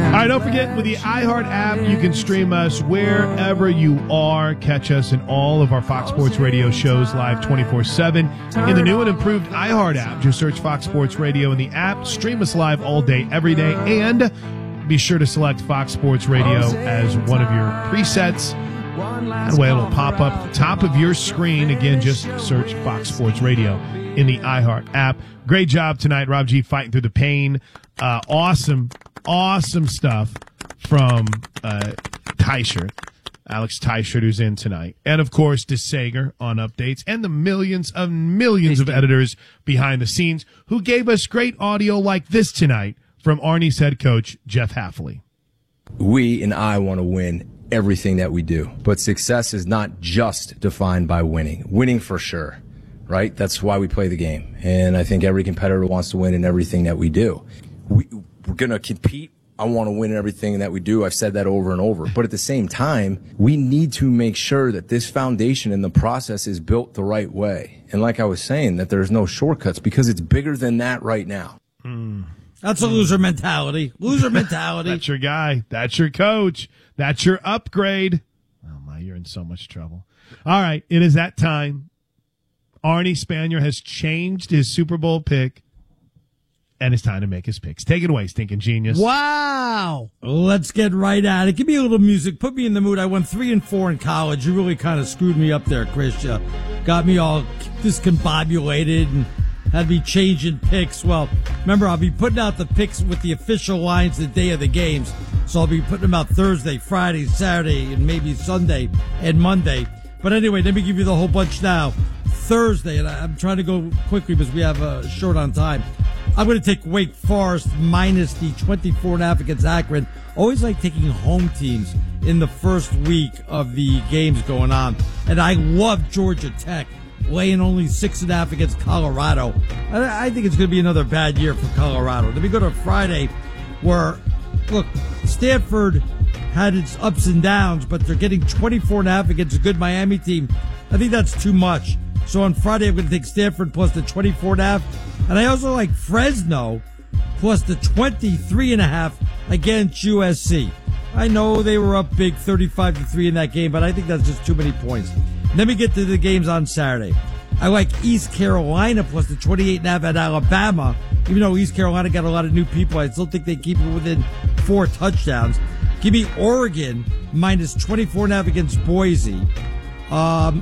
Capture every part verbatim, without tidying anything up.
All right, don't forget, with the iHeart app, you can stream us wherever you are. Catch us in all of our Fox Sports Radio shows live twenty-four seven. In the new and improved iHeart app, just search Fox Sports Radio in the app. Stream us live all day, every day, and be sure to select Fox Sports Radio as one of your presets. That way it'll pop up at the top of your screen. Again, just search Fox Sports Radio in the iHeart app. Great job tonight, Rob G, fighting through the pain. Uh, awesome, awesome stuff from uh, Teichert, Alex Teichert, who's in tonight. And, of course, DeSager on updates and the millions of millions of editors behind the scenes who gave us great audio like this tonight from Arnie's head coach, Jeff Hafley. We and I want to win everything that we do, but success is not just defined by winning. Winning for sure, right? That's why we play the game. And I think every competitor wants to win in everything that we do. We, we're going to compete. I want to win in everything that we do. I've said that over and over. But at the same time, we need to make sure that this foundation and the process is built the right way. And like I was saying, that there's no shortcuts because it's bigger than that right now. Mm. That's a loser mentality. Loser mentality. That's your guy. That's your coach. That's your upgrade. Oh, my, you're in so much trouble. All right, it is that time. Arnie Spanier has changed his Super Bowl pick, and it's time to make his picks. Take it away, Stinking Genius. Wow. Let's get right at it. Give me a little music. Put me in the mood. I went three and four in college. You really kind of screwed me up there, Chris. You got me all discombobulated and had me changing picks. Well, remember, I'll be putting out the picks with the official lines the day of the games. So I'll be putting them out Thursday, Friday, Saturday, and maybe Sunday and Monday. But anyway, let me give you the whole bunch now. Thursday, and I'm trying to go quickly because we have a short on time. I'm going to take Wake Forest minus the twenty-four and a half against Akron. Always like taking home teams in the first week of the games going on. And I love Georgia Tech laying only six and a half against Colorado. I, I think it's going to be another bad year for Colorado. Then we go to Friday where, look, Stanford had its ups and downs, but they're getting twenty-four and a half against a good Miami team. I think that's too much. So on Friday, I'm going to take Stanford plus the twenty-four and a half. And I also like Fresno plus the twenty-three and a half against U S C. I know they were up big thirty-five to three in that game, but I think that's just too many points. Let me get to the games on Saturday. I like East Carolina plus the twenty-eight and a half at Alabama. Even though East Carolina got a lot of new people, I still think they keep it within four touchdowns. Give me Oregon minus twenty-four and a half against Boise. Um,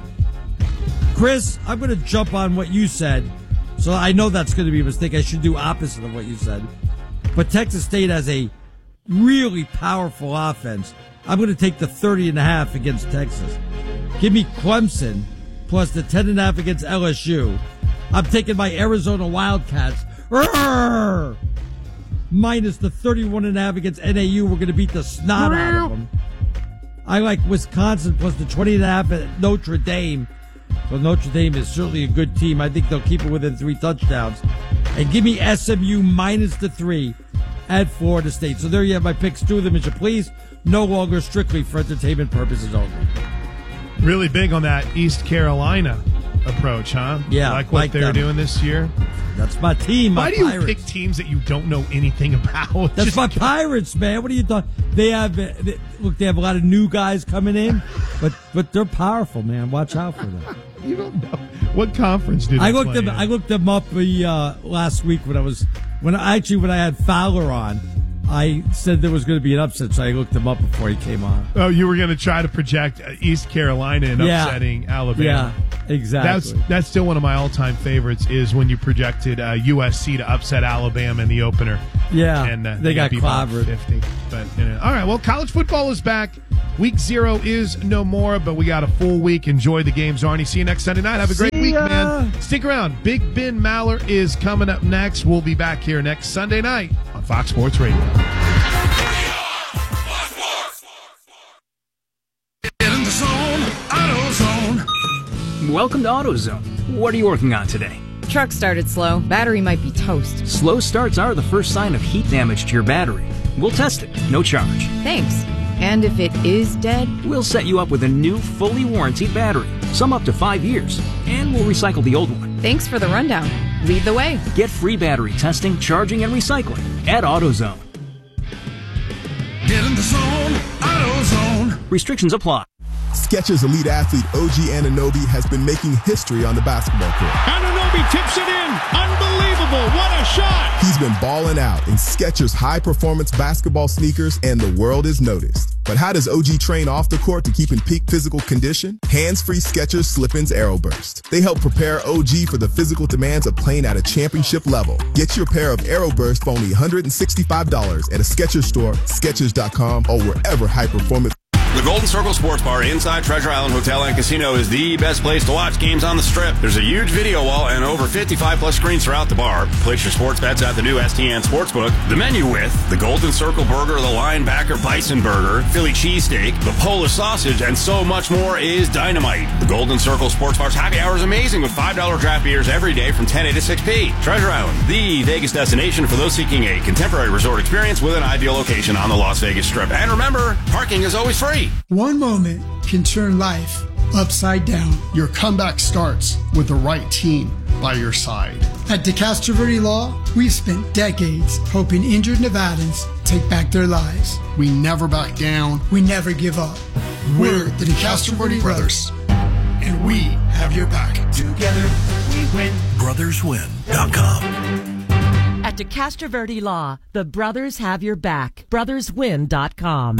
Chris, I'm going to jump on what you said. So I know that's going to be a mistake. I should do opposite of what you said. But Texas State has a really powerful offense. I'm going to take the thirty and a half against Texas. Give me Clemson plus the ten and a half against L S U. I'm taking my Arizona Wildcats. Arrgh! Minus the thirty-one and a half against N A U. We're going to beat the snot out of them. I like Wisconsin plus the twenty and a half at Notre Dame. Well, Notre Dame is certainly a good team. I think they'll keep it within three touchdowns. And give me S M U minus the three at Florida State. So there you have my picks. Do them as you please. No longer strictly for entertainment purposes only. Really big on that East Carolina approach, huh? Yeah. Like what like they're them. doing this year? That's my team, my Why do you Pirates. pick teams that you don't know anything about? That's Just my go- Pirates, man. What are you talking? They have, uh, they, look, they have a lot of new guys coming in, but but they're powerful, man. Watch out for them. You don't know. What conference did I they looked play them. in? I looked them up the uh, last week when I was when I, actually when I had Fowler on. I said there was going to be an upset, so I looked him up before he came on. Oh, you were going to try to project uh, East Carolina and Yeah. upsetting Alabama. Yeah, exactly. That's that's still one of my all-time favorites. Is when you projected uh, U S C to upset Alabama in the opener. Yeah, and uh, they got beat by clobbered. fifty. But you know. All right, well, college football is back. Week zero is no more, but we got a full week. Enjoy the games, Arnie. See you next Sunday night. Have a great See week, ya. man. Stick around. Big Ben Maller is coming up next. We'll be back here next Sunday night on Fox Sports Radio. Welcome to AutoZone. What are you working on today? Truck started slow. Battery might be toast. Slow starts are the first sign of heat damage to your battery. We'll test it, no charge. Thanks. And if it is dead? We'll set you up with a new, fully warranted battery, some up to five years, and we'll recycle the old one. Thanks for the rundown. Lead the way. Get free battery testing, charging, and recycling at AutoZone. Get in the zone, AutoZone. Restrictions apply. Skechers elite athlete O G Anunoby has been making history on the basketball court. Anunoby tips it in. Unbelievable. What a shot. He's been balling out in Skechers high-performance basketball sneakers, and the world is noticed. But how does O G train off the court to keep in peak physical condition? Hands-free Skechers Slip-ins Aeroburst. They help prepare O G for the physical demands of playing at a championship level. Get your pair of Aeroburst for only one hundred sixty-five dollars at a Skechers store, Skechers dot com, or wherever high-performance. The Golden Circle Sports Bar inside Treasure Island Hotel and Casino is the best place to watch games on the Strip. There's a huge video wall and over fifty-five plus screens throughout the bar. Place your sports bets at the new S T N Sportsbook. The menu with the Golden Circle Burger, the Linebacker Bison Burger, Philly Cheesesteak, the Polish Sausage, and so much more is dynamite. The Golden Circle Sports Bar's happy hour is amazing with five dollar draft beers every day from ten a to six p. Treasure Island, the Vegas destination for those seeking a contemporary resort experience with an ideal location on the Las Vegas Strip. And remember, parking is always free. One moment can turn life upside down. Your comeback starts with the right team by your side. At DeCastro Verde Law, we've spent decades helping injured Nevadans take back their lives. We never back down. We never give up. We're the DeCastro Verde Brothers, and we have your back. Together we win. brothers win dot com. At DeCastro Verde Law, the brothers have your back. brothers win dot com.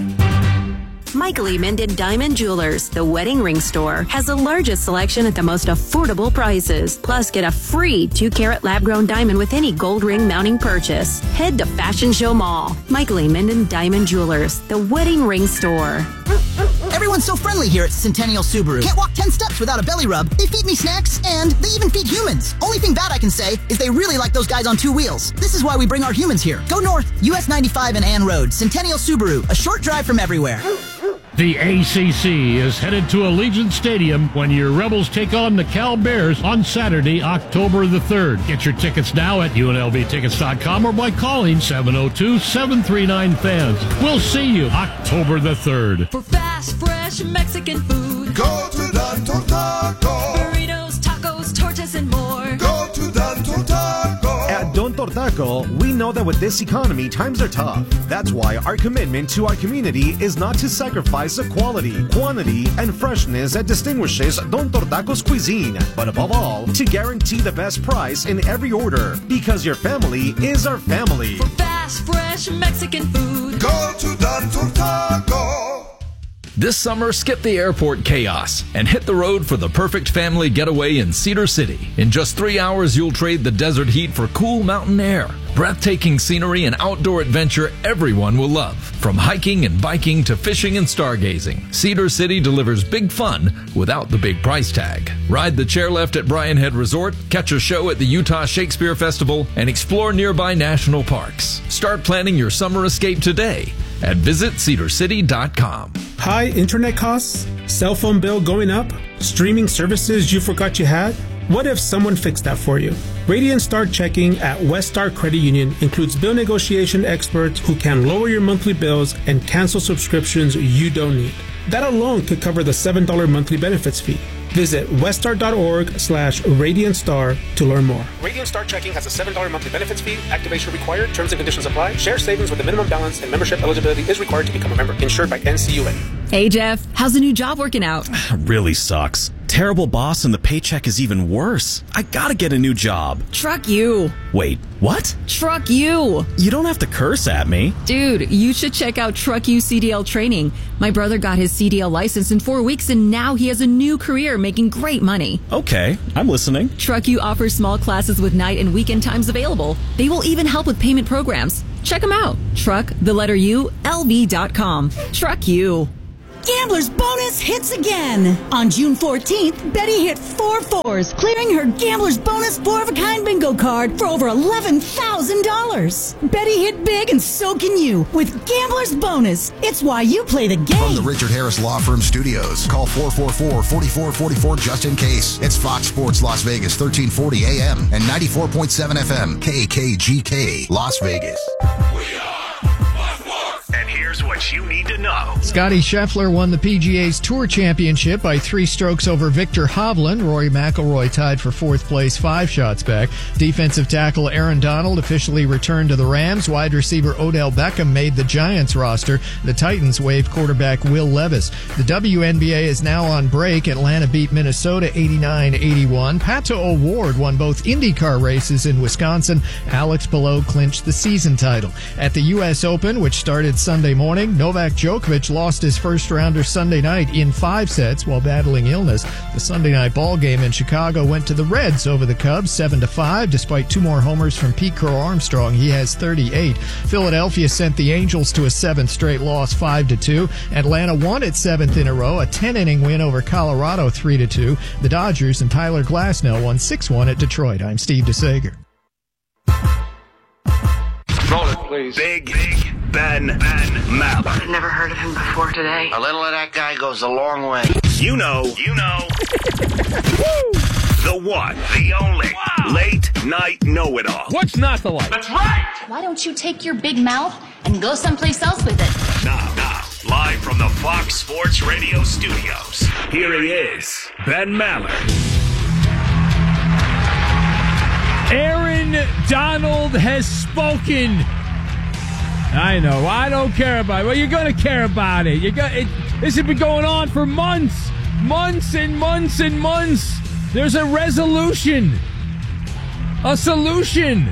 Michael E. Minden Diamond Jewelers, the wedding ring store, has the largest selection at the most affordable prices. Plus, get a free two carat lab-grown diamond with any gold ring mounting purchase. Head to Fashion Show Mall. Michael E. Minden Diamond Jewelers, the wedding ring store. Everyone's so friendly here at Centennial Subaru. Can't walk ten steps without a belly rub. They feed me snacks, and they even feed humans. Only thing bad I can say is they really like those guys on two wheels. This is why we bring our humans here. Go north, U S ninety-five and Ann Road. Centennial Subaru, a short drive from everywhere. The A C C is headed to Allegiant Stadium when your Rebels take on the Cal Bears on Saturday, October the third. Get your tickets now at U N L V tickets dot com or by calling seven oh two, seven three nine, fans. We'll see you October the third. For fast, fresh Mexican food, go to Don Tortaco. Burritos, tacos, tortas, and more. Go to Don Tortaco. At Don Tortaco, we know that with this economy, times are tough. That's why our commitment to our community is not to sacrifice the quality, quantity, and freshness that distinguishes Don Tortaco's cuisine, but above all, to guarantee the best price in every order, because your family is our family. For fast, fresh Mexican food, go to Don Tortaco. This summer, skip the airport chaos and hit the road for the perfect family getaway in Cedar City. In just three hours, you'll trade the desert heat for cool mountain air. Breathtaking scenery and outdoor adventure everyone will love. From hiking and biking to fishing and stargazing, Cedar City delivers big fun without the big price tag. Ride the chairlift at Bryan Head Resort, catch a show at the Utah Shakespeare Festival, and explore nearby national parks. Start planning your summer escape today at visit cedar city dot com. High internet costs? Cell phone bill going up? Streaming services you forgot you had? What if someone fixed that for you? Radiant Star Checking at West Star Credit Union includes bill negotiation experts who can lower your monthly bills and cancel subscriptions you don't need. That alone could cover the seven dollars monthly benefits fee. Visit weststar.org slash Radiant Star to learn more. Radiant Star Checking has a seven dollars monthly benefits fee. Activation required. Terms and conditions apply. Share savings with a minimum balance and membership eligibility is required to become a member. Insured by N C U A. Hey, Jeff. How's the new job working out? Really sucks. Terrible boss and the paycheck is even worse. I gotta get a new job. Truck you. Wait, what? Truck you. You don't have to curse at me. Dude, you should check out Truck You C D L training. My brother got his C D L license in four weeks and now he has a new career making great money. Okay, I'm listening. Truck You offers small classes with night and weekend times available. They will even help with payment programs. Check them out. Truck, the letter U, L V dot com. Truck You. Gambler's Bonus hits again. On June fourteenth, Betty hit four fours, clearing her Gambler's Bonus four-of-a-kind bingo card for over eleven thousand dollars. Betty hit big and so can you with Gambler's Bonus. It's why you play the game. From the Richard Harris Law Firm Studios, call four four four, four four four four just in case. It's Fox Sports Las Vegas, thirteen forty A M and ninety-four point seven F M, K K G K, Las Vegas. And here's what facts you need to know. Scotty Scheffler won the P G A's Tour Championship by three strokes over Victor Hovland. Rory McIlroy tied for fourth place, five shots back. Defensive tackle Aaron Donald officially returned to the Rams. Wide receiver Odell Beckham made the Giants roster. The Titans waived quarterback Will Levis. The W N B A is now on break. Atlanta beat Minnesota eighty-nine eighty-one. Pato O'Ward won both IndyCar races in Wisconsin. Alex Palou clinched the season title. At the U S Open, which started Sunday morning, Novak Djokovic lost his first rounder Sunday night in five sets while battling illness. The Sunday night ball game in Chicago went to the Reds over the Cubs seven to five. Despite two more homers from Pete Crow Armstrong, he has thirty-eight. Philadelphia sent the Angels to a seventh straight loss five to two. Atlanta won its seventh in a row, a ten-inning win over Colorado three to two. The Dodgers and Tyler Glasnow won six one at Detroit. I'm Steve DeSager. Roll it, please. Big, big Ben, Ben Maller. I've never heard of him before today. A little of that guy goes a long way. You know, you know. The one, the only, wow. Late night know-it-all. What's not to like? That's right. Why don't you take your big mouth and go someplace else with it? Now, now, live from the Fox Sports Radio studios, here he is, Ben Maller. Aaron Donald has spoken. I know. I don't care about it. Well, you're going to care about it. You got it. This has been going on for months, months and months and months. There's a resolution, a solution.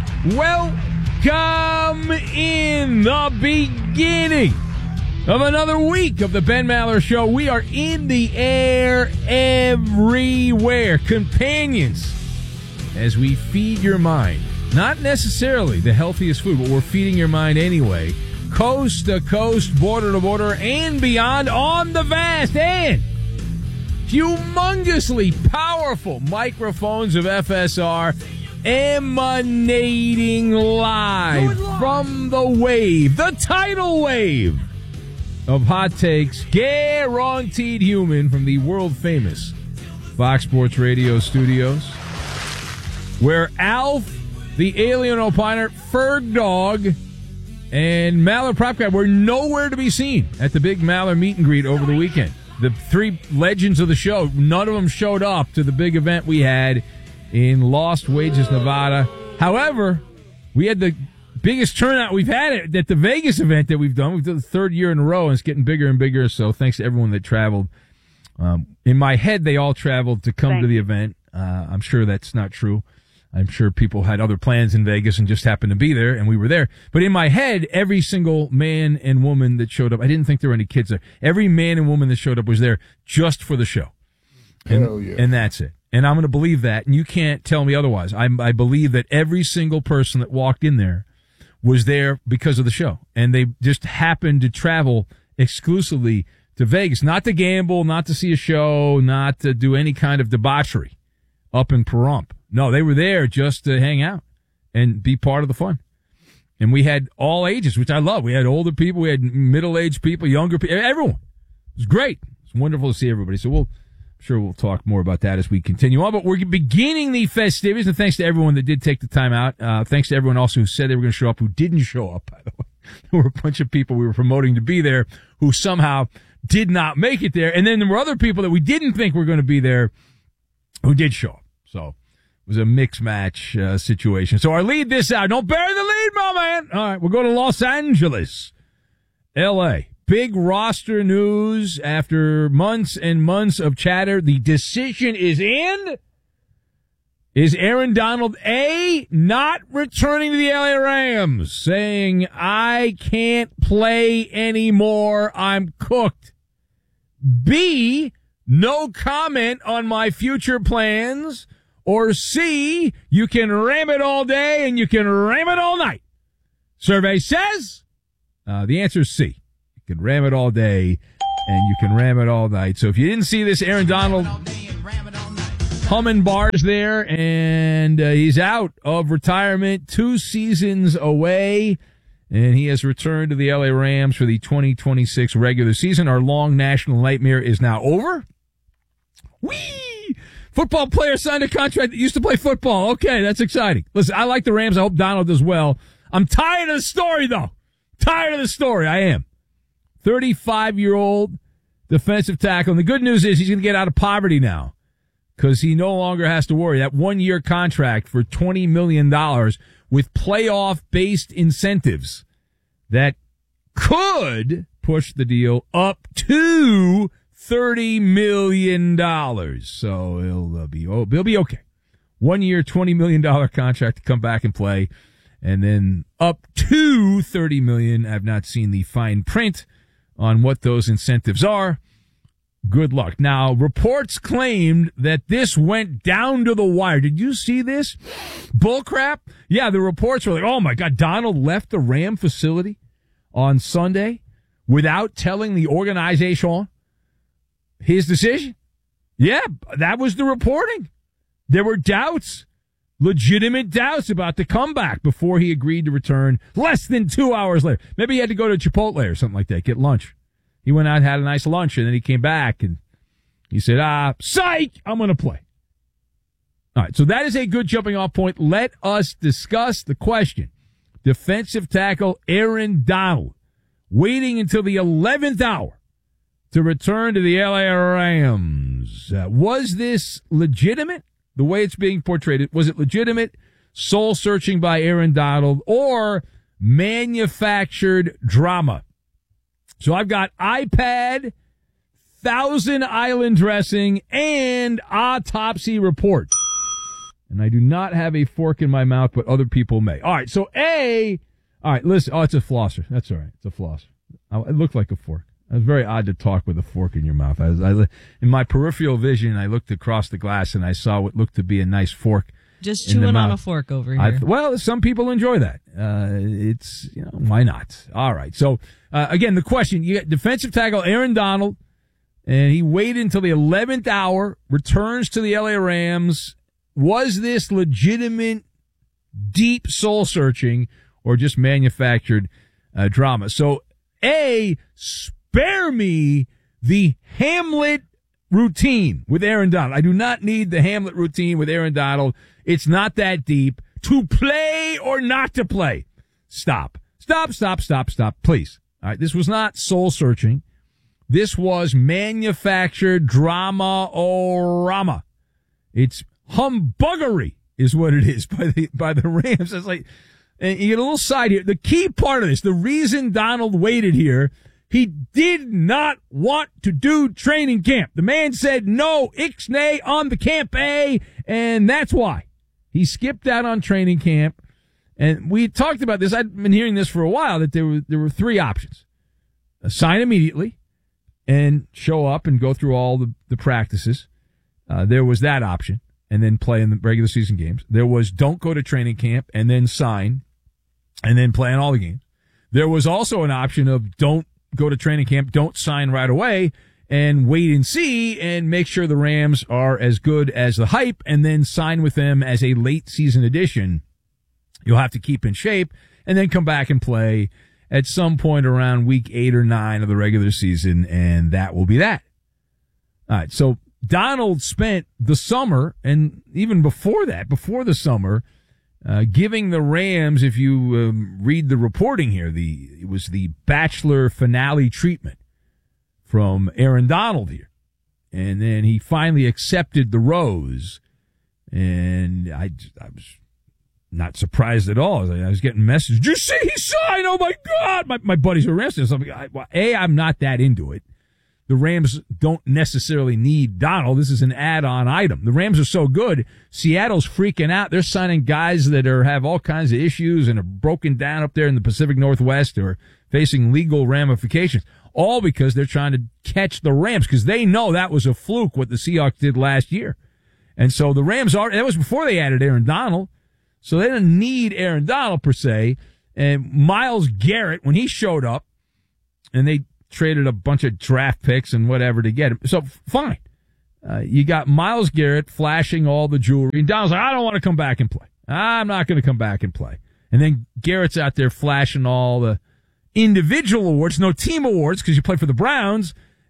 Welcome in the beginning of another week of the Ben Maller Show. We are in the air everywhere, companions, as we feed your mind. Not necessarily the healthiest food, but we're feeding your mind anyway. Coast to coast, border to border, and beyond on the vast and humongously powerful microphones of F S R, emanating live from the wave, the tidal wave of hot takes, guaranteed human, from the world-famous Fox Sports Radio studios, where Alf, the alien opiner, Ferg Dog, and Maller Prop Guy were nowhere to be seen at the big Maller meet and greet over the weekend. The three legends of the show, none of them showed up to the big event we had in Lost Wages, Nevada. However, we had the biggest turnout we've had at the Vegas event that we've done. We've done the third year in a row, and it's getting bigger and bigger, so thanks to everyone that traveled. Um, in my head, they all traveled to come Thanks. to the event. Uh, I'm sure that's not true. I'm sure people had other plans in Vegas and just happened to be there, and we were there. But in my head, every single man and woman that showed up, I didn't think there were any kids there. Every man and woman that showed up was there just for the show. And, Hell yeah. And that's it. And I'm going to believe that, and you can't tell me otherwise. I, I believe that every single person that walked in there was there because of the show. And they just happened to travel exclusively to Vegas, not to gamble, not to see a show, not to do any kind of debauchery up in Pahrump. No, they were there just to hang out and be part of the fun. And we had all ages, which I love. We had older people, we had middle-aged people, younger people, everyone. It was great. It's wonderful to see everybody. So we'll, I'm sure we'll talk more about that as we continue on. But we're beginning the festivities, and thanks to everyone that did take the time out. Uh, thanks to everyone also who said they were going to show up, who didn't show up, by the way. There were a bunch of people we were promoting to be there who somehow did not make it there. And then there were other people that we didn't think were going to be there who did show up. So it was a mixed match uh, situation. So our lead this out. Don't bury the lead, my man. All right, we're going to Los Angeles, L A. Big roster news after months and months of chatter. The decision is in. Is Aaron Donald, A, not returning to the L A Rams, saying, I can't play anymore, I'm cooked. B, no comment on my future plans. Or C, you can ram it all day and you can ram it all night. Survey says uh, the answer is C. You can ram it all day and you can ram it all night. So if you didn't see this, Aaron Donald humming bars there, and uh, he's out of retirement, two seasons away, and he has returned to the L A Rams for the twenty twenty-six regular season. Our long national nightmare is now over. Whee! Football player signed a contract that used to play football. Okay, that's exciting. Listen, I like the Rams. I hope Donald does well. I'm tired of the story, though. Tired of the story. I am. thirty-five-year-old defensive tackle. And the good news is he's going to get out of poverty now because he no longer has to worry. That one-year contract for twenty million dollars with playoff-based incentives that could push the deal up to thirty million dollars. So he'll uh, be oh, he'll be okay. One year, twenty million dollars contract to come back and play, and then up to thirty million dollars. I've not seen the fine print on what those incentives are. Good luck. Now, reports claimed that this went down to the wire. Did you see this? Bullcrap? Yeah, the reports were like, oh my God, Donald left the Ram facility on Sunday without telling the organization his decision. Yeah, that was the reporting. There were doubts, legitimate doubts about the comeback before he agreed to return less than two hours later. Maybe he had to go to Chipotle or something like that, get lunch. He went out and had a nice lunch, and then he came back, and he said, ah, psych, I'm going to play. All right, so that is a good jumping off point. Let us discuss the question. Defensive tackle Aaron Donald waiting until the eleventh hour to return to the L A Rams. Uh, was this legitimate, the way it's being portrayed? Was it legitimate soul-searching by Aaron Donald or manufactured drama? So I've got iPad, Thousand Island dressing, and autopsy report. And I do not have a fork in my mouth, but other people may. All right, so A, all right, listen. Oh, it's a flosser. That's all right. It's a flosser. It looked like a fork. It was very odd to talk with a fork in your mouth. I was, I, in my peripheral vision, I looked across the glass and I saw what looked to be a nice fork. Just chewing on a fork over here. I, well, some people enjoy that. Uh, it's, you know, why not? All right. So, uh, again, the question, you got defensive tackle Aaron Donald, and he waited until the eleventh hour, returns to the L A Rams. Was this legitimate, deep soul searching or just manufactured uh, drama? So, A, spare me the Hamlet routine with Aaron Donald. I do not need the Hamlet routine with Aaron Donald. It's not that deep. To play or not to play. Stop. Stop, stop, stop, stop, please. All right, this was not soul-searching. This was manufactured drama-o-rama. It's humbuggery is what it is by the by the Rams. It's like, and you get a little side here. The key part of this, the reason Donald waited here, he did not want to do training camp. The man said no, ixnay on the camp A, and that's why. He skipped out on training camp. And we talked about this. I've been hearing this for a while, that there were, there were three options. Sign immediately and show up and go through all the, the practices. Uh, there was that option, and then play in the regular season games. There was don't go to training camp and then sign and then play in all the games. There was also an option of don't go to training camp, don't sign right away, and wait and see and make sure the Rams are as good as the hype and then sign with them as a late season addition. You'll have to keep in shape and then come back and play at some point around week eight or nine of the regular season, and that will be that. All right, so Donald spent the summer, and even before that, before the summer, uh, giving the Rams, if you um, read the reporting here, the it was the Bachelor finale treatment from Aaron Donald here. And then he finally accepted the rose. And I, I was not surprised at all. I was getting messages. Did you see he signed? Oh, my God. My, my buddies were arrested. So I, well, A, I'm not that into it. The Rams don't necessarily need Donald. This is an add-on item. The Rams are so good. Seattle's freaking out. They're signing guys that are have all kinds of issues and are broken down up there in the Pacific Northwest or facing legal ramifications. All because they're trying to catch the Rams, because they know that was a fluke what the Seahawks did last year. And so the Rams are, that was before they added Aaron Donald. So they didn't need Aaron Donald per se. And Myles Garrett, when he showed up, and they traded a bunch of draft picks and whatever to get him. So fine. Uh, you got Myles Garrett flashing all the jewelry. And Donald's like, I don't want to come back and play. I'm not going to come back and play. And then Garrett's out there flashing all the individual awards, no team awards, because you played for the Browns,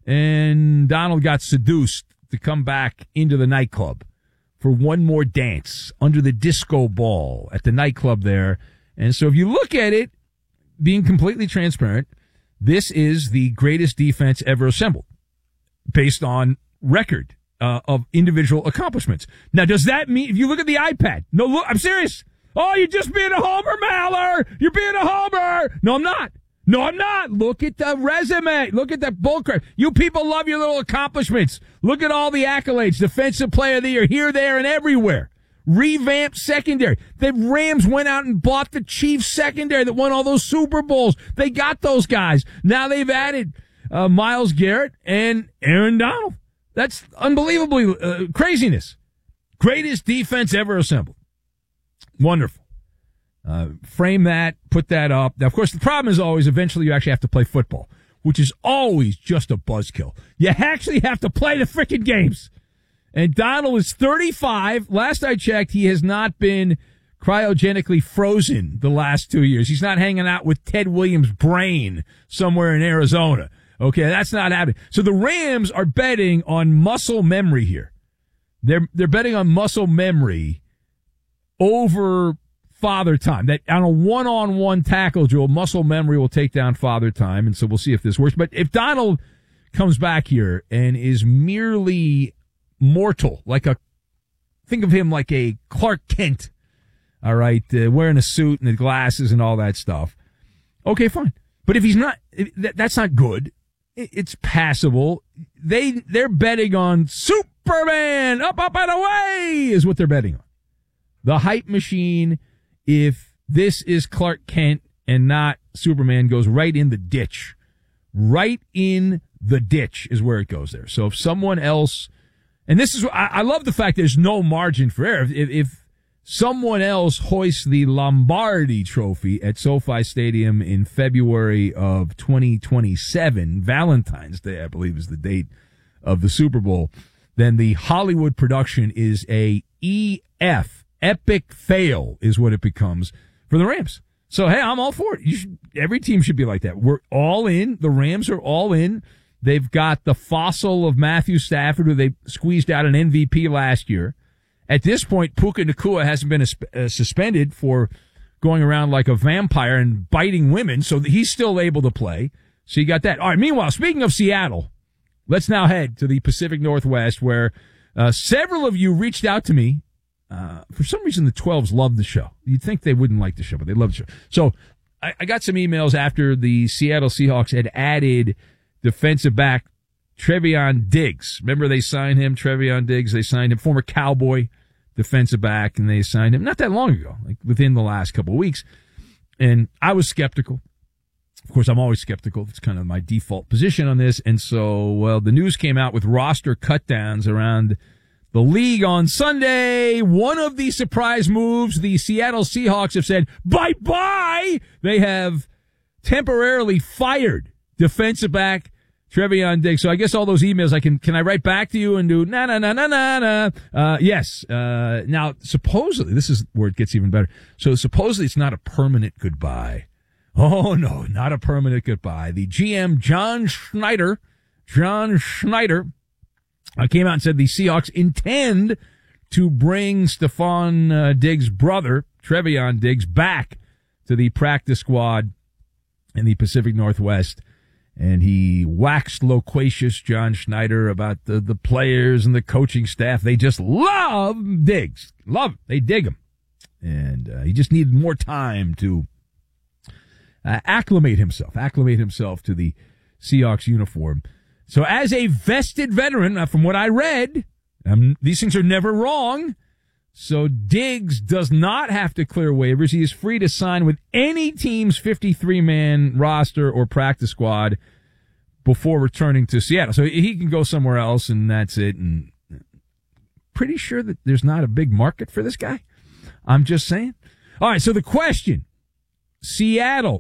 and Donald got seduced to come back into the nightclub for one more dance under the disco ball at the nightclub there. And so if you look at it, being completely transparent, this is the greatest defense ever assembled based on record uh, of individual accomplishments. Now, does that mean, if you look at the iPad, no, look, I'm serious. Oh, you're just being a homer, Maller. You're being a homer. No, I'm not. No, I'm not. Look at the resume. Look at that bullcrap. You people love your little accomplishments. Look at all the accolades. Defensive player of the year here, there, and everywhere. Revamped secondary. The Rams went out and bought the Chiefs secondary that won all those Super Bowls. They got those guys. Now they've added uh, Myles Garrett and Aaron Donald. That's unbelievably uh, craziness. Greatest defense ever assembled. Wonderful. Uh, frame that, put that up. Now, of course, the problem is always eventually you actually have to play football, which is always just a buzzkill. You actually have to play the freaking games. And Donald is thirty-five. Last I checked, he has not been cryogenically frozen the last two years. He's not hanging out with Ted Williams' brain somewhere in Arizona. Okay, that's not happening. So the Rams are betting on muscle memory here. They're, they're betting on muscle memory over Father Time. That on a one-on-one tackle drill, muscle memory will take down Father Time, and so we'll see if this works. But if Donald comes back here and is merely mortal, like a, think of him like a Clark Kent, all right, uh, wearing a suit and the glasses and all that stuff, okay, fine. But if he's not, if, that, that's not good. It, it's passable. They, they're betting on Superman, up, up, and away is what they're betting on. The hype machine, if this is Clark Kent and not Superman, goes right in the ditch. Right in the ditch is where it goes there. So if someone else, and this is, I, I love the fact there's no margin for error. If, if someone else hoists the Lombardi Trophy at SoFi Stadium in February of twenty twenty-seven, Valentine's Day, I believe, is the date of the Super Bowl, then the Hollywood production is a E F. Epic fail is what it becomes for the Rams. So, hey, I'm all for it. You should, every team should be like that. We're all in. The Rams are all in. They've got the fossil of Matthew Stafford, who they squeezed out an M V P last year. At this point, Puka Nacua hasn't been uh, suspended for going around like a vampire and biting women, so he's still able to play. So you got that. All right, meanwhile, speaking of Seattle, let's now head to the Pacific Northwest, where uh, several of you reached out to me. Uh, for some reason, the twelves love the show. You'd think they wouldn't like the show, but they love the show. So I, I got some emails after the Seattle Seahawks had added defensive back Trevon Diggs. Remember they signed him, Trevon Diggs. They signed him, former Cowboy defensive back, and they signed him not that long ago, like within the last couple of weeks. And I was skeptical. Of course, I'm always skeptical. It's kind of my default position on this. And so, well, the news came out with roster cutdowns around the league on Sunday. One of the surprise moves, the Seattle Seahawks have said, bye-bye. They have temporarily fired defensive back Trevon Diggs. So I guess all those emails, I can, can I write back to you and do, na, na, na, na, na, na. Uh, yes. Uh, now, supposedly, this is where it gets even better. So supposedly it's not a permanent goodbye. Oh, no, not a permanent goodbye. The G M, John Schneider, John Schneider, I came out and said the Seahawks intend to bring Stephon uh, Diggs' brother, Trevon Diggs, back to the practice squad in the Pacific Northwest. And he waxed loquacious, John Schneider, about the, the players and the coaching staff. They just love Diggs. Love him. They dig him. And uh, he just needed more time to uh, acclimate himself, acclimate himself to the Seahawks uniform. So as a vested veteran, uh, from what I read, um, these things are never wrong. So Diggs does not have to clear waivers. He is free to sign with any team's fifty-three man roster or practice squad before returning to Seattle. So he can go somewhere else, and that's it. And pretty sure that there's not a big market for this guy. I'm just saying. All right, so the question, Seattle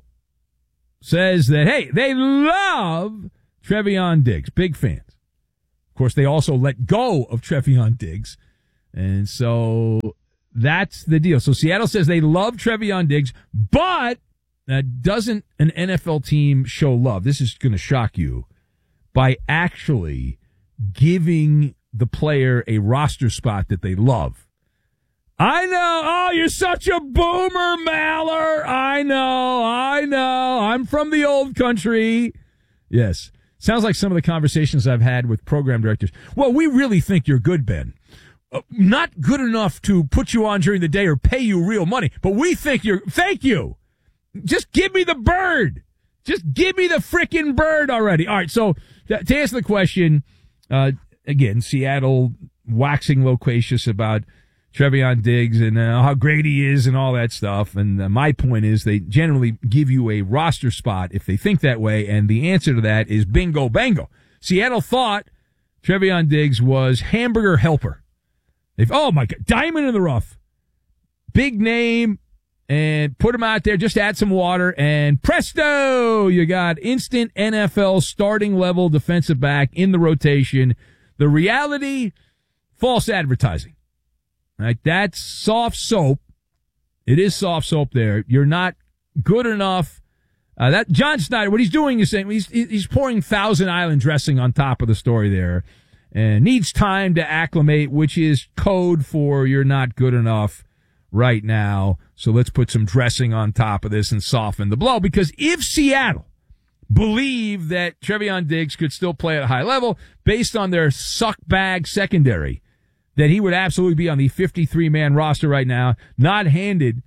says that, hey, they love Trevon Diggs, big fans. Of course, they also let go of Trevon Diggs. And so that's the deal. So Seattle says they love Trevon Diggs, but uh, doesn't an N F L team show love? This is going to shock you, by actually giving the player a roster spot that they love. I know. Oh, you're such a boomer, Maller. I know. I know. I'm from the old country. Yes. Sounds like some of the conversations I've had with program directors. Well, we really think you're good, Ben. Uh, not good enough to put you on during the day or pay you real money, but we think you're, thank you. Just give me the bird. Just give me the frickin' bird already. All right, so to, to answer the question, uh, again, Seattle waxing loquacious about Trevon Diggs and uh, how great he is and all that stuff. And uh, my point is they generally give you a roster spot if they think that way, and the answer to that is bingo bango. Seattle thought Trevon Diggs was hamburger helper. They've, oh, my God, diamond in the rough. Big name, and put him out there, just add some water, and presto, you got instant N F L starting level defensive back in the rotation. The reality, false advertising. Right, that's soft soap. It is soft soap there. You're not good enough. Uh, that John Snyder, what he's doing is saying he's he's pouring Thousand Island dressing on top of the story there, and needs time to acclimate, which is code for you're not good enough right now. So let's put some dressing on top of this and soften the blow. Because if Seattle believed that Trevon Diggs could still play at a high level based on their suck bag secondary, that he would absolutely be on the fifty-three man roster right now, not handed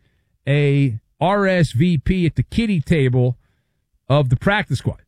a R S V P at the kiddie table of the practice squad.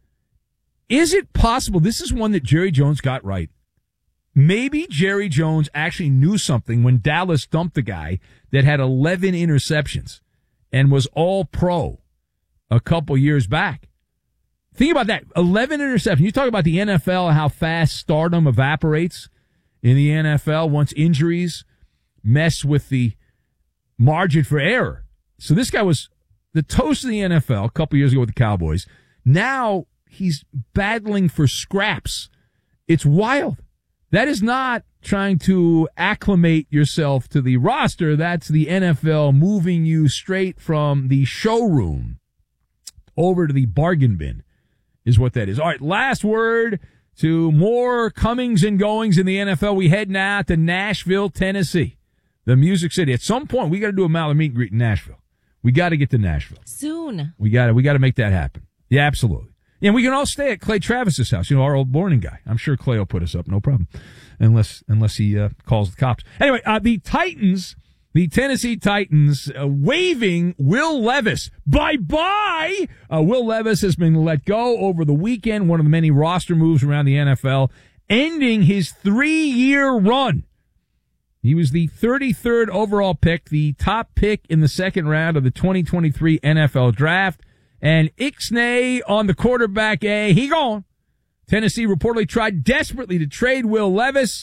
Is it possible? This is one that Jerry Jones got right. Maybe Jerry Jones actually knew something when Dallas dumped the guy that had eleven interceptions and was all pro a couple years back. Think about that. eleven interceptions. You talk about the N F L and how fast stardom evaporates in the N F L once injuries mess with the margin for error. So this guy was the toast of the N F L a couple years ago with the Cowboys. Now he's battling for scraps. It's wild. That is not trying to acclimate yourself to the roster. That's the N F L moving you straight from the showroom over to the bargain bin is what that is. All right, last word to more comings and goings in the N F L. We head now to Nashville, Tennessee, the Music City. At some point, we got to do a Maller meet and greet in Nashville. We got to get to Nashville soon. We got to we got to make that happen. Yeah, absolutely. And we can all stay at Clay Travis's house. You know, our old morning guy. I'm sure Clay will put us up, no problem, unless unless he uh, calls the cops. Anyway, uh, the Titans. The Tennessee Titans uh, waiving Will Levis. Bye-bye! Uh, Will Levis has been let go over the weekend, one of the many roster moves around the N F L, ending his three-year run. He was the thirty-third overall pick, the top pick in the second round of the twenty twenty-three N F L Draft. And Ixnay on the quarterback A, he gone. Tennessee reportedly tried desperately to trade Will Levis,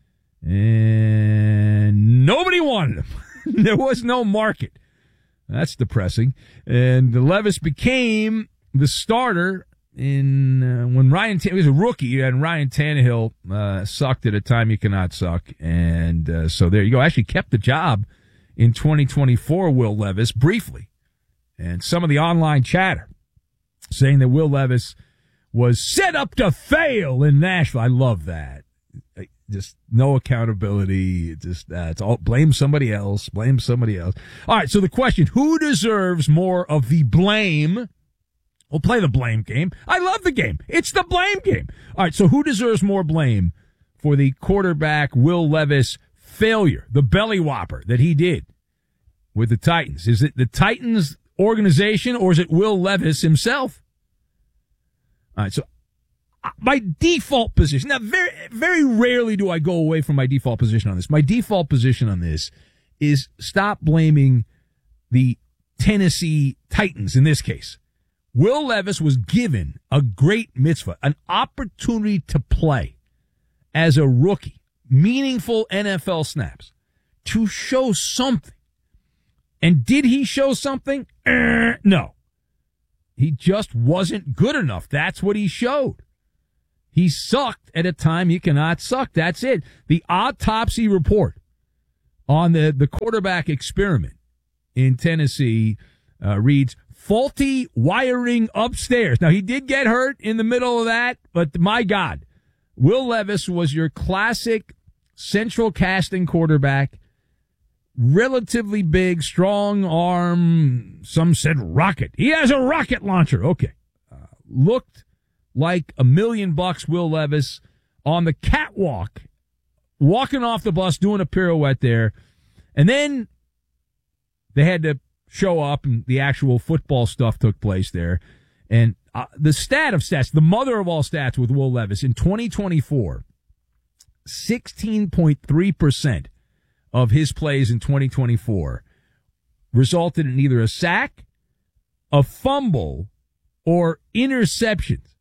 and nobody wanted him. There was no market. That's depressing. And Levis became the starter in uh, when Ryan T- he was a rookie, and Ryan Tannehill uh, sucked at a time you cannot suck. And uh, so there you go. Actually kept the job in twenty twenty-four, Will Levis, briefly. And some of the online chatter saying that Will Levis was set up to fail in Nashville. I love that. Just no accountability. Just uh, it's all blame somebody else. Blame somebody else. All right. So the question: who deserves more of the blame? We'll play the blame game. I love the game. It's the blame game. All right. So who deserves more blame for the quarterback Will Levis failure, the belly whopper that he did with the Titans? Is it the Titans organization or is it Will Levis himself? All right. So my default position, now very, very rarely do I go away from my default position on this. My default position on this is stop blaming the Tennessee Titans in this case. Will Levis was given a great mitzvah, an opportunity to play as a rookie, meaningful N F L snaps, to show something. And did he show something? Uh, no. He just wasn't good enough. That's what he showed. He sucked at a time you cannot suck. That's it. The autopsy report on the, the quarterback experiment in Tennessee uh, reads, faulty wiring upstairs. Now, he did get hurt in the middle of that, but my God, Will Levis was your classic central casting quarterback. relatively big, strong arm. Some said rocket. He has a rocket launcher. Okay. Uh, looked like a million bucks, Will Levis, on the catwalk, walking off the bus, doing a pirouette there. And then they had to show up, and the actual football stuff took place there. And uh, the stat of stats, the mother of all stats with Will Levis, in twenty twenty-four, sixteen point three percent of his plays in twenty twenty-four resulted in either a sack, a fumble, or interceptions.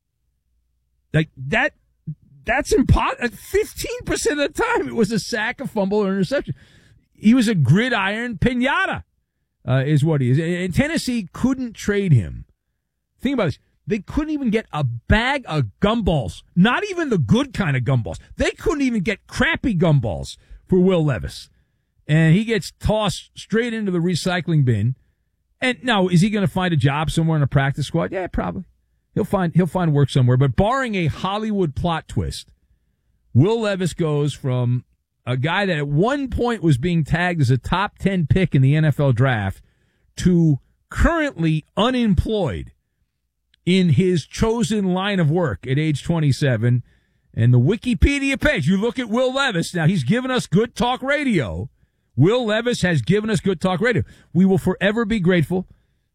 Like that, that's impossible. fifteen percent of the time it was a sack, a fumble, or interception. He was a gridiron pinata, uh, is what he is. And Tennessee couldn't trade him. Think about this. They couldn't even get a bag of gumballs. Not even the good kind of gumballs. They couldn't even get crappy gumballs for Will Levis. And he gets tossed straight into the recycling bin. And now, is he going to find a job somewhere in a practice squad? Yeah, probably. He'll find he'll find work somewhere. But barring a Hollywood plot twist, Will Levis goes from a guy that at one point was being tagged as a top ten pick in the N F L draft to currently unemployed in his chosen line of work at age twenty-seven. And the Wikipedia page, you look at Will Levis. Now, he's given us good talk radio. Will Levis has given us good talk radio. We will forever be grateful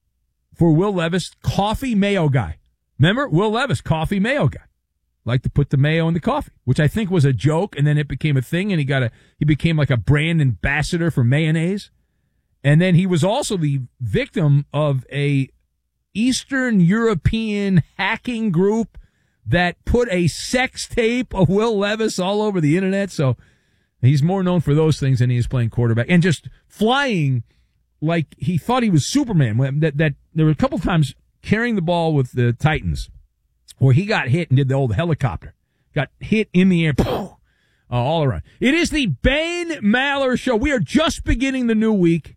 for Will Levis, coffee mayo guy. Remember? Will Levis, coffee mayo guy. Like to put the mayo in the coffee, which I think was a joke, and then it became a thing, and he got a he became like a brand ambassador for mayonnaise. And then he was also the victim of a Eastern European hacking group that put a sex tape of Will Levis all over the internet. So he's more known for those things than he is playing quarterback and just flying like he thought he was Superman. That that there were a couple times carrying the ball with the Titans where he got hit and did the old helicopter, got hit in the air, uh, all around. It is the Ben Maller Show. We are just beginning the new week.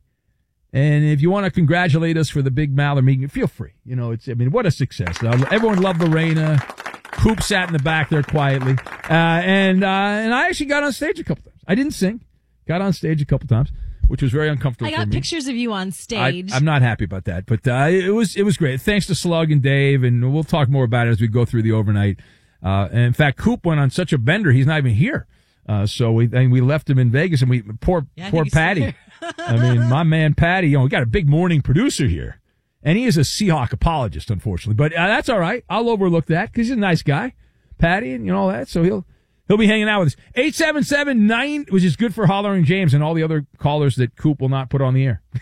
And if you want to congratulate us for the big Maller meeting, feel free. You know, it's, I mean, what a success. Uh, everyone loved Lorena. Coop sat in the back there quietly. Uh, and, uh, and I actually got on stage a couple times. I didn't sing. Got on stage a couple times, which was very uncomfortable I got for me. pictures of you on stage. I, I'm not happy about that, but, uh, it was, it was great. Thanks to Slug and Dave, and we'll talk more about it as we go through the overnight. Uh, and in fact, Coop went on such a bender, he's not even here. Uh, so we, and we left him in Vegas, and we, poor, yeah, poor Patty. I mean, my man Patty, you know, we got a big morning producer here, and he is a Seahawk apologist, unfortunately, but uh, that's all right. I'll overlook that because he's a nice guy, Patty, and you know all that. So he'll he'll be hanging out with us. eight seven seven nine, which is good for Hollering James and all the other callers that Coop will not put on the air.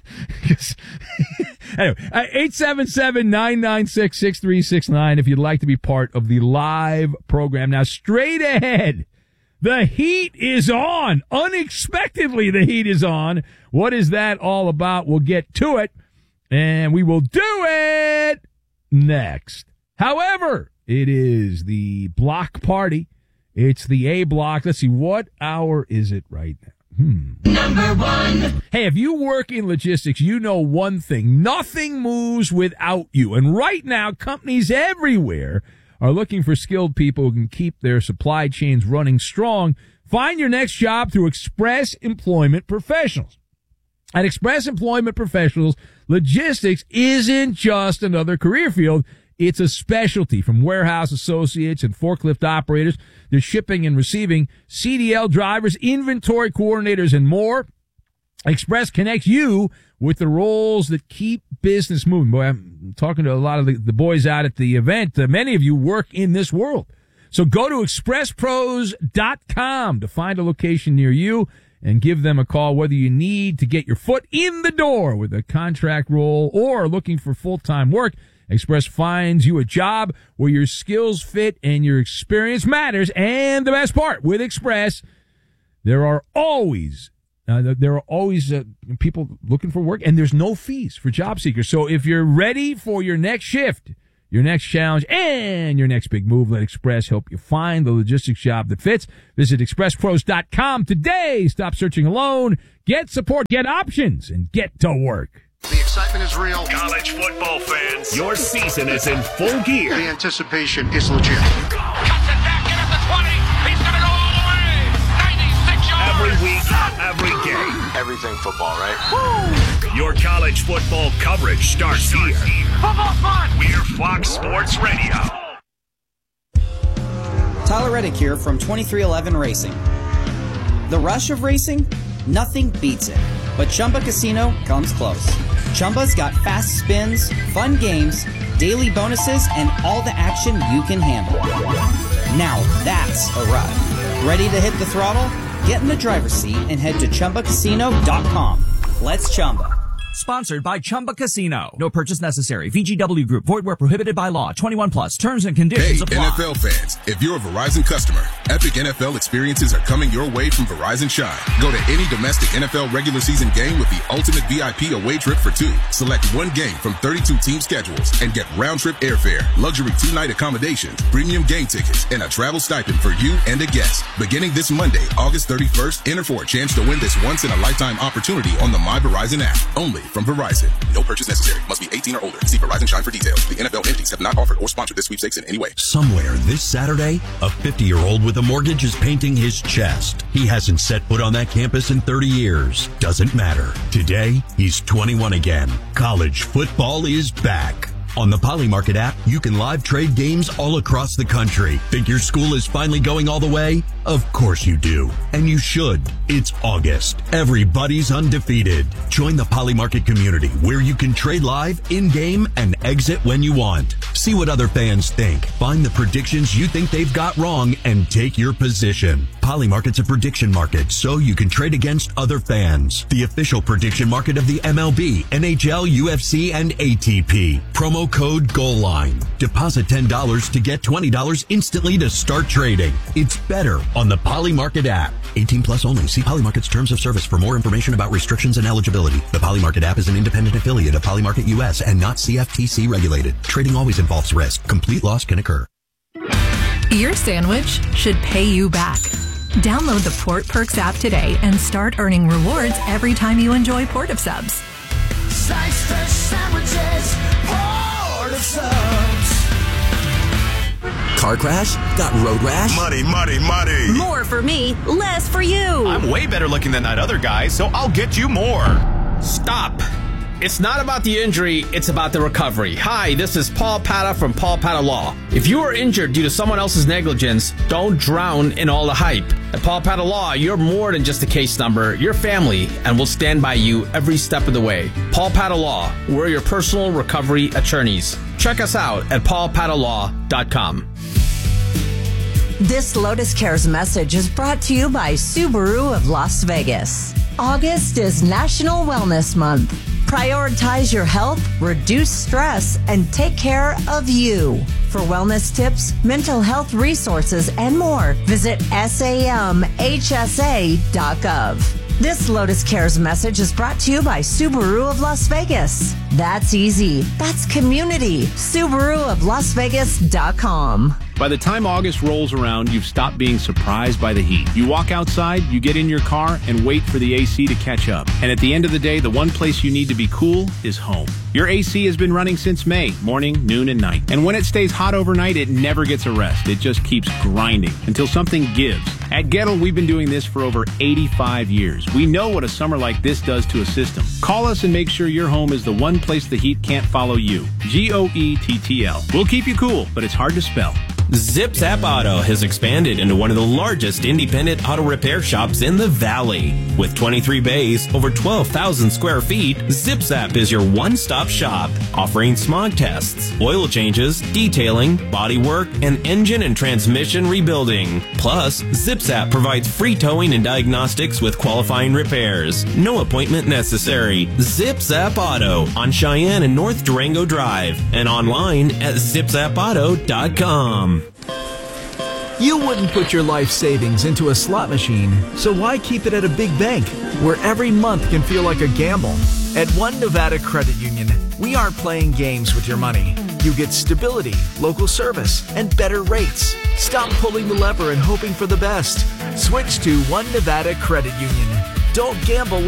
Anyway, uh, eight seven seven nine nine six six three six nine if you'd like to be part of the live program. Now, straight ahead. The heat is on. Unexpectedly, the heat is on. What is that all about? We'll get to it, and we will do it next. However, it is the block party. It's the A block. Let's see, what hour is it right now? Hmm. Number one. Hey, if you work in logistics, you know one thing. Nothing moves without you. And right now, companies everywhere are looking for skilled people who can keep their supply chains running strong. Find your next job through Express Employment Professionals. At Express Employment Professionals, logistics isn't just another career field. It's a specialty. From warehouse associates and forklift operators to shipping and receiving, C D L drivers, inventory coordinators, and more. Express connects you with the roles that keep business moving. Boy, I'm talking to a lot of the, the boys out at the event. Uh, many of you work in this world. So go to express pros dot com to find a location near you and give them a call, whether you need to get your foot in the door with a contract role or looking for full-time work. Express finds you a job where your skills fit and your experience matters. And the best part, with Express, there are always Uh, there are always uh, people looking for work, and there's no fees for job seekers. So if you're ready for your next shift, your next challenge, and your next big move, let Express help you find the logistics job that fits. Visit express pros dot com today. Stop searching alone. Get support, get options, and get to work. The excitement is real. College football fans, your season is in full gear. The anticipation is legit. Every week, every game. everything football, right? Your college football coverage starts here. Football fun! We're Fox Sports Radio. Tyler Reddick here from twenty-three eleven Racing. The rush of racing? Nothing beats it. But Chumba Casino comes close. Chumba's got fast spins, fun games, daily bonuses, and all the action you can handle. Now that's a ride. Ready to hit the throttle? Get in the driver's seat and head to Chumba Casino dot com. Let's Chumba. Sponsored by Chumba Casino. No purchase necessary. V G W Group. Void where prohibited by law. twenty-one plus. Terms and conditions Hey, apply. N F L fans, if you're a Verizon customer, epic N F L experiences are coming your way from Verizon Shine. Go to any domestic N F L regular season game with the ultimate V I P away trip for two. Select one game from thirty-two team schedules and get round-trip airfare, luxury two-night accommodations, premium game tickets, and a travel stipend for you and a guest. Beginning this Monday, August thirty-first, enter for a chance to win this once-in-a-lifetime opportunity on the My Verizon app. Only from Verizon. No purchase necessary. Must be eighteen or older. See Verizon Shine for details. The N F L entities have not offered or sponsored this sweepstakes in any way. Somewhere this Saturday, a fifty-year-old with a mortgage is painting his chest. He hasn't set foot on that campus in thirty years. Doesn't matter. Today, he's twenty-one again. College football is back. On the Polymarket app, you can live trade games all across the country. Think your school is finally going all the way? Of course you do. And you should. It's August. Everybody's undefeated. Join the Polymarket community where you can trade live, in-game, and exit when you want. See what other fans think. Find the predictions you think they've got wrong and take your position. Polymarket's a prediction market, so you can trade against other fans. The official prediction market of the M L B, N H L, U F C, and A T P. Promo code GOALLINE. Deposit ten dollars to get twenty dollars instantly to start trading. It's better on the Polymarket app. eighteen plus only. See Polymarket's terms of service for more information about restrictions and eligibility. The Polymarket app is an independent affiliate of Polymarket U S and not C F T C regulated. Trading always involves risk. Complete loss can occur. Your sandwich should pay you back. Download the Port Perks app today and start earning rewards every time you enjoy Port of Subs. Slice fresh sandwiches, Port of Subs. Car crash? Got road rash? Muddy, muddy, muddy. More for me, less for you. I'm way better looking than that other guy, so I'll get you more. Stop. It's not about the injury, it's about the recovery. Hi, this is Paul Pata from Paul Pata Law. If you are injured due to someone else's negligence, don't drown in all the hype. At Paul Pata Law, you're more than just a case number. You're family, and we'll stand by you every step of the way. Paul Pata Law, we're your personal recovery attorneys. Check us out at paul pata law dot com. This Lotus Cares message is brought to you by Subaru of Las Vegas. August is National Wellness Month. Prioritize your health, reduce stress, and take care of you. For wellness tips, mental health resources, and more, visit S A M H S A dot gov. This Lotus Cares message is brought to you by Subaru of Las Vegas. That's easy. That's community. Subaru of Las Vegas dot com. By the time August rolls around, you've stopped being surprised by the heat. You walk outside, you get in your car, and wait for the A C to catch up. And at the end of the day, the one place you need to be cool is home. Your A C has been running since May, morning, noon, and night. And when it stays hot overnight, it never gets a rest. It just keeps grinding until something gives. At Gettle, we've been doing this for over eighty-five years. We know what a summer like this does to a system. Call us and make sure your home is the one place the heat can't follow you. G O E T T L. We'll keep you cool, but it's hard to spell. ZipZap Auto has expanded into one of the largest independent auto repair shops in the Valley. With twenty-three bays, over twelve thousand square feet, ZipZap is your one-stop shop, offering smog tests, oil changes, detailing, bodywork, and engine and transmission rebuilding. Plus, ZipZap provides free towing and diagnostics with qualifying repairs. No appointment necessary. ZipZap Auto on Cheyenne and North Durango Drive and online at zip zap auto dot com. You wouldn't put your life savings into a slot machine, so why keep it at a big bank where every month can feel like a gamble? At One Nevada Credit Union, we aren't playing games with your money. You get stability, local service, and better rates. Stop pulling the lever and hoping for the best. Switch to One Nevada Credit Union. Don't gamble with